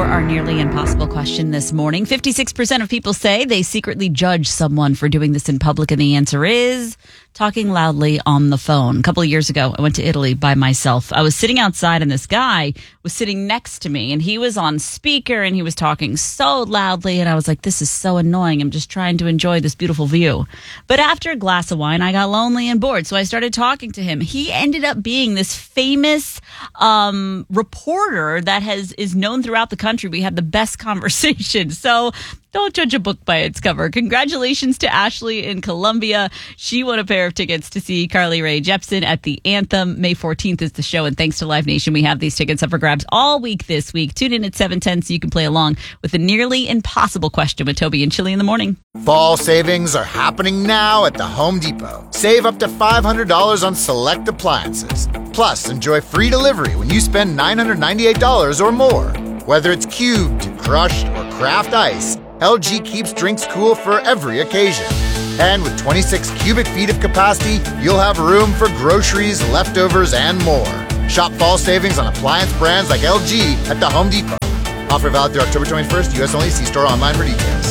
our nearly impossible question this morning. 56% of people say they secretly judge someone for doing this in public, and the answer is talking loudly on the phone. A couple of years ago, I went to Italy by myself. I was sitting outside, and this guy was sitting next to me, and he was on speaker, and he was talking so loudly, and I was like, this is so annoying. I'm just trying to enjoy this beautiful view. But after a glass of wine, I got lonely and bored, so I started talking to him. He ended up being this famous reporter that is known throughout the country. We had the best conversation. So don't judge a book by its cover. Congratulations to Ashley in Colombia. She won a pair of tickets to see Carly Rae Jepsen at the Anthem. May 14th is the show, and thanks to Live Nation, we have these tickets up for grabs all week this week. Tune in at 7:10 so you can play along with the nearly impossible question with Toby and Chili in the morning. Fall savings are happening now at the Home Depot. Save up to $500 on select appliances. Plus, enjoy free delivery when you spend $998 or more. Whether it's cubed, crushed, or craft ice, LG keeps drinks cool for every occasion. And with 26 cubic feet of capacity, you'll have room for groceries, leftovers, and more. Shop fall savings on appliance brands like LG at the Home Depot. Offer valid through October 21st, U.S. only. See store online for details.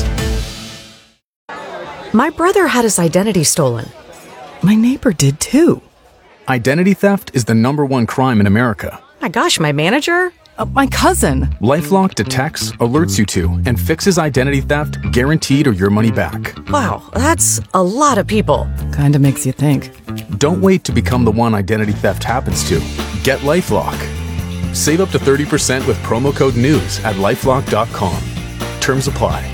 My brother had his identity stolen. My neighbor did too. Identity theft is the #1 crime in America. My gosh, my manager? My cousin. LifeLock detects, alerts you to, and fixes identity theft guaranteed or your money back. Wow, that's a lot of people. Kinda makes you think. Don't wait to become the one identity theft happens to. Get LifeLock. Save up to 30% with promo code NEWS at LifeLock.com. Terms apply.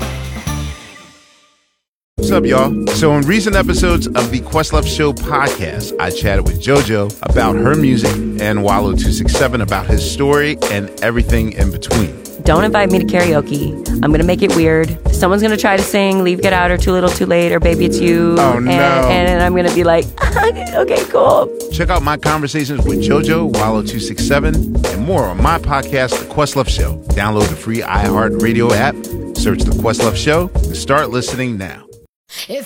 What's up, y'all? So in recent episodes of the Questlove Show podcast, I chatted with JoJo about her music and Wallo267 about his story and everything in between. Don't invite me to karaoke. I'm going to make it weird. Someone's going to try to sing Leave, Get Out, or Too Little, Too Late, or Baby It's You. Oh, no. And I'm going to be like, okay, cool. Check out my conversations with JoJo, Wallo267, and more on my podcast, The Questlove Show. Download the free iHeartRadio app, search The Questlove Show, and start listening now.